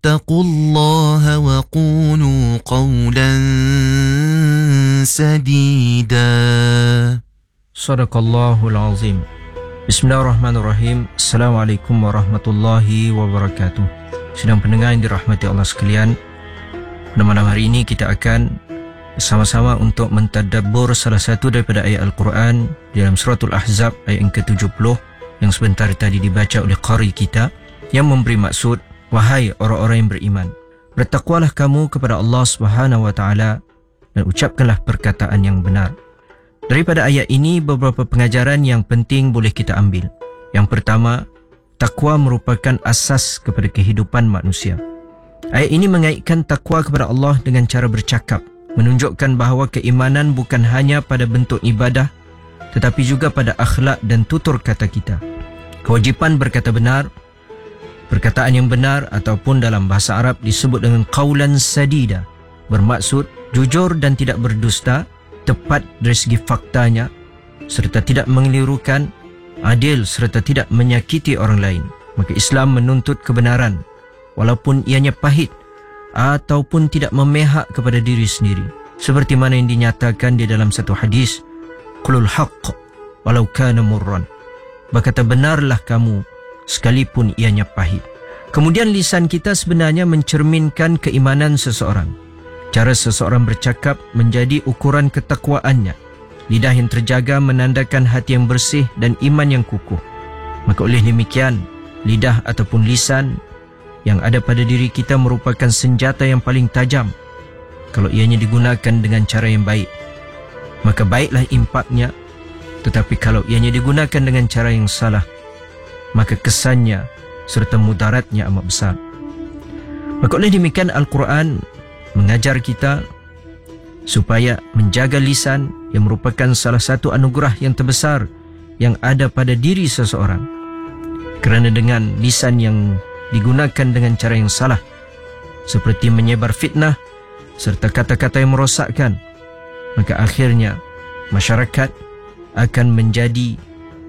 واتقوا الله وقولوا قولا سديدا. Sadaqallahul Azim. Bismillahirrahmanirrahim. Assalamualaikum warahmatullahi wabarakatuh. Sedang pendengar yang dirahmati Allah sekalian, pada malam hari ini kita akan bersama-sama untuk mentadabbur salah satu daripada ayat Al-Quran dalam suratul Ahzab ayat yang ke-70 yang sebentar tadi dibaca oleh qari kita, yang memberi maksud, wahai orang-orang yang beriman, bertakwalah kamu kepada Allah Subhanahu wa taala dan ucapkanlah perkataan yang benar. Daripada ayat ini beberapa pengajaran yang penting boleh kita ambil. Yang pertama, takwa merupakan asas kepada kehidupan manusia. Ayat ini mengaitkan takwa kepada Allah dengan cara bercakap, menunjukkan bahawa keimanan bukan hanya pada bentuk ibadah tetapi juga pada akhlak dan tutur kata kita. Kewajipan berkata benar, perkataan yang benar ataupun dalam bahasa Arab disebut dengan qaulan sadida, bermaksud jujur dan tidak berdusta, tepat dari segi faktanya serta tidak mengelirukan, adil serta tidak menyakiti orang lain. Maka Islam menuntut kebenaran walaupun ianya pahit ataupun tidak memihak kepada diri sendiri, seperti mana yang dinyatakan di dalam satu hadis, qulul haqq walau kana murran, berkata benarlah kamu sekalipun ianya pahit. Kemudian lisan kita sebenarnya mencerminkan keimanan seseorang. Cara seseorang bercakap menjadi ukuran ketakwaannya. Lidah yang terjaga menandakan hati yang bersih dan iman yang kukuh. Maka oleh demikian, lidah ataupun lisan yang ada pada diri kita merupakan senjata yang paling tajam kalau ianya digunakan dengan cara yang baik. Maka baiklah impaknya, tetapi kalau ianya digunakan dengan cara yang salah, maka kesannya serta mudaratnya amat besar. Maka oleh demikian Al-Quran mengajar kita supaya menjaga lisan yang merupakan salah satu anugerah yang terbesar yang ada pada diri seseorang. Kerana dengan lisan yang digunakan dengan cara yang salah, seperti menyebar fitnah serta kata-kata yang merosakkan, maka akhirnya masyarakat akan menjadi